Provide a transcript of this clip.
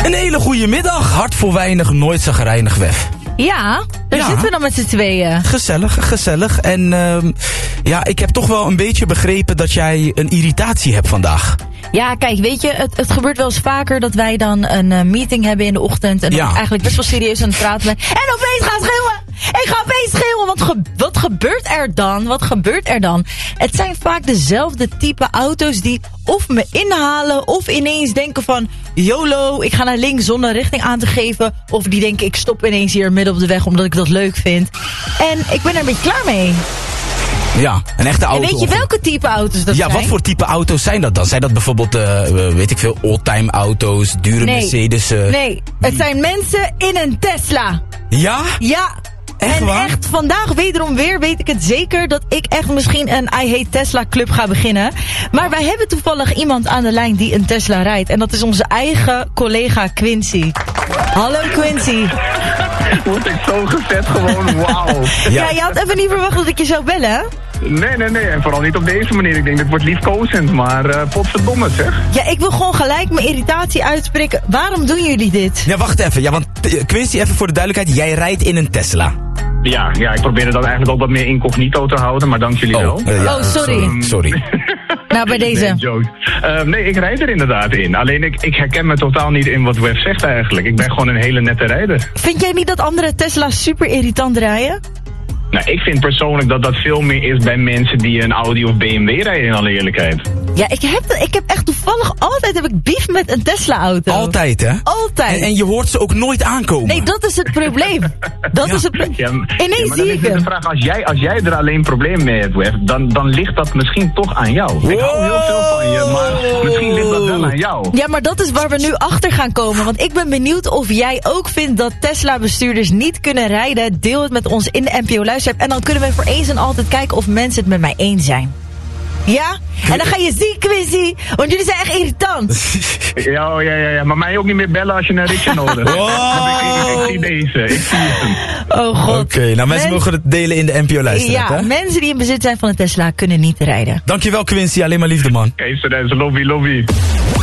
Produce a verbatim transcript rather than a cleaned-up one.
Een hele goede middag. Hart voor weinig, nooit zagrijnig, Wef. Ja, daar Ja. zitten we dan met z'n tweeën. Gezellig, gezellig. En uh, ja, ik heb toch wel een beetje begrepen dat jij een irritatie hebt vandaag. Ja, kijk, weet je, het, het gebeurt wel eens vaker dat wij dan een uh, meeting hebben in de ochtend. En dan Ja. ik eigenlijk best wel serieus aan het praten ben. En opeens gaan schreeuwen! Ik ga opeens schreeuwen! Want ge- wat gebeurt er dan? Wat gebeurt er dan? Het zijn vaak dezelfde type auto's die of me inhalen of ineens denken van YOLO, ik ga naar links zonder richting aan te geven. Of die denken ik stop ineens hier midden op de weg omdat ik dat leuk vind. En ik ben er een beetje klaar mee. Ja, een echte auto. En weet je welke type auto's dat Ja, zijn? wat voor type auto's zijn dat dan? Zijn dat bijvoorbeeld, uh, weet ik veel, oldtime auto's, dure Nee. Mercedes? Uh... Nee, het zijn mensen in een Tesla. Ja? Ja. Echt en waar? echt, vandaag wederom weer weet ik het zeker dat ik echt misschien een I Hate Tesla club ga beginnen. Maar wij hebben toevallig iemand aan de lijn die een Tesla rijdt. En dat is onze eigen collega Quincy. Hallo Quincy. Word ik zo gezet gewoon, wauw. Ja. Ja, je had even niet verwacht dat ik je zou bellen, hè? Nee, nee, nee, en vooral niet op deze manier. Ik denk, dit wordt liefkozend, maar uh, potverdomme zeg. Ja, ik wil gewoon gelijk mijn irritatie uitspreken. Waarom doen jullie dit? Ja, wacht even. Ja, want uh, Quincy, even voor de duidelijkheid, jij rijdt in een Tesla. Ja, ja, ik probeerde dat eigenlijk ook wat meer incognito te houden, maar dank jullie wel. uh, ja, Oh, sorry. um, sorry. Nou, bij deze. Nee, joke. Uh, nee, ik rijd er inderdaad in. Alleen ik, ik herken me totaal niet in wat Wef zegt eigenlijk. Ik ben gewoon een hele nette rijder. Vind jij niet dat andere Tesla's super irritant rijden? Nou, ik vind persoonlijk dat dat veel meer is bij mensen die een Audi of B M W rijden, in alle eerlijkheid. Ja, ik heb, ik heb echt toevallig altijd heb ik beef met een Tesla-auto. Altijd, hè? Altijd. En, en je hoort ze ook nooit aankomen. Nee, dat is het probleem. Dat Ja. is het probleem. Ja, maar- Ineens ja, maar dan zie is ik dus hem. de vraag, als jij, als jij er alleen problemen mee hebt, Wef, dan, dan ligt dat misschien toch aan jou. Ik hou heel veel van je, maar misschien ligt dat wel aan jou. Ja, maar dat is waar we nu achter gaan komen. Want ik ben benieuwd of jij ook vindt dat Tesla-bestuurders niet kunnen rijden. Deel het met ons in de N P O Luisterapp. En dan kunnen we voor eens en altijd kijken of mensen het met mij eens zijn. Ja? En dan ga je zien, Quincy. Want jullie zijn echt irritant. Ja, oh, ja, ja, ja, maar mij ook niet meer bellen als je een ritje nodig hebt. Wow. Ik, ik, ik zie deze, ik zie hem. Oh god. Oké, nou mensen Mens- mogen het delen in de N P O Luisterapp, Ja, hè? mensen die in bezit zijn van een Tesla kunnen niet rijden. Dankjewel Quincy, alleen maar liefde man. Oké, so that's lobby, lobby.